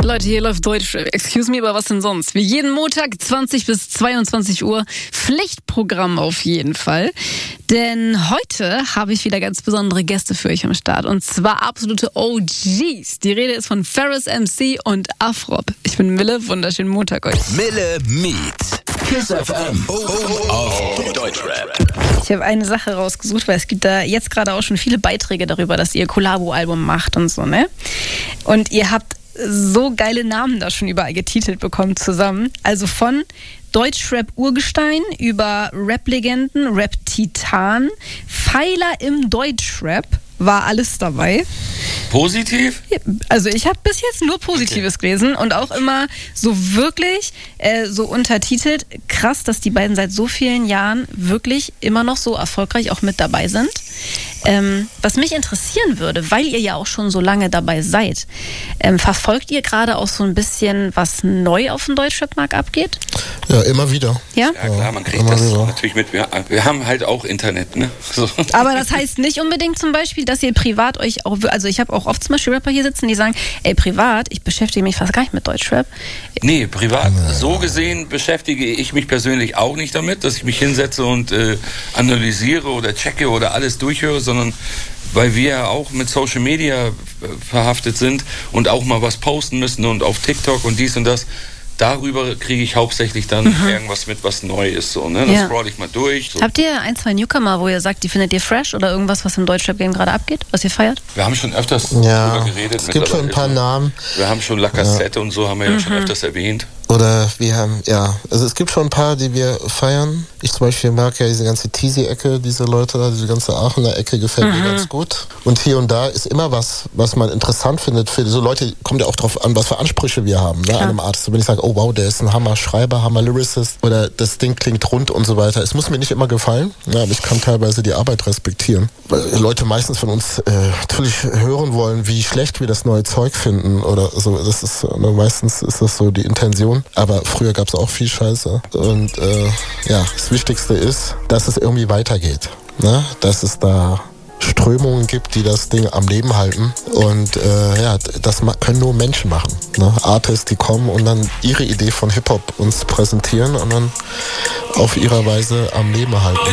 Leute, hier läuft Deutschrap. Excuse me, aber was denn sonst? Wie jeden Montag 20 bis 22 Uhr. Pflichtprogramm auf jeden Fall. Denn heute habe ich wieder ganz besondere Gäste für euch am Start. Und zwar absolute OGs. Die Rede ist von Ferris MC und Afrob. Ich bin Mille, wunderschönen Montag euch. Mille Meets Kiss FM auf Deutschrap. Ich habe eine Sache rausgesucht, weil es gibt da jetzt gerade auch schon viele Beiträge darüber, dass ihr Collabo-Album macht und so, ne? Und ihr habt so geile Namen da schon überall getitelt bekommen zusammen. Also von Deutschrap-Urgestein über Rap-Legenden, Rap-Titan, Pfeiler im Deutschrap, war alles dabei. Positiv? Also ich habe bis jetzt nur Positives gelesen und auch immer so wirklich so untertitelt, krass, dass die beiden seit so vielen Jahren wirklich immer noch so erfolgreich auch mit dabei sind. Was mich interessieren würde, weil ihr ja auch schon so lange dabei seid, verfolgt ihr gerade auch so ein bisschen, was neu auf dem Deutschrap-Markt abgeht? Ja, immer wieder. Ja? Ja klar, man kriegt das natürlich mit. Wir haben halt auch Internet, ne? So. Aber das heißt nicht unbedingt zum Beispiel, dass ihr privat euch auch, also ich habe auch oft zum Beispiel Rapper hier sitzen, die sagen, ey, privat, ich beschäftige mich fast gar nicht mit Deutschrap. Nee, privat, so gesehen beschäftige ich mich persönlich auch nicht damit, dass ich mich hinsetze und analysiere oder checke oder alles durchhöre, sondern weil wir ja auch mit Social Media verhaftet sind und auch mal was posten müssen und auf TikTok und dies und das. Darüber kriege ich hauptsächlich dann irgendwas mit, was neu ist. So, ne? Das scroll ich mal durch. So. Habt ihr ein, zwei Newcomer, wo ihr sagt, die findet ihr fresh oder irgendwas, was im Deutschrap-Game gerade abgeht, was ihr feiert? Wir haben schon öfters drüber geredet. Es gibt schon ein paar Namen. Wir haben schon La Cassette und so, haben wir ja schon öfters erwähnt. Oder wir haben, also es gibt schon ein paar, die wir feiern. Ich zum Beispiel mag ja diese ganze Teasy-Ecke, diese Leute da, diese ganze Aachener Ecke gefällt mir ganz gut. Und hier und da ist immer was man interessant findet. Für so Leute kommt ja auch drauf an, was für Ansprüche wir haben, ne, einem Artist. Wenn ich sage, oh wow, der ist ein Hammer-Schreiber, Hammer-Lyricist oder das Ding klingt rund und so weiter. Es muss mir nicht immer gefallen, aber ich kann teilweise die Arbeit respektieren. Weil Leute meistens von uns natürlich hören wollen, wie schlecht wir das neue Zeug finden oder so. Das ist, meistens ist das so die Intention. Aber früher gab es auch viel Scheiße. Und das Wichtigste ist, dass es irgendwie weitergeht. Ne? Dass es da Strömungen gibt, die das Ding am Leben halten. Und das können nur Menschen machen. Ne? Artists, die kommen und dann ihre Idee von Hip-Hop uns präsentieren und dann auf ihrer Weise am Leben halten.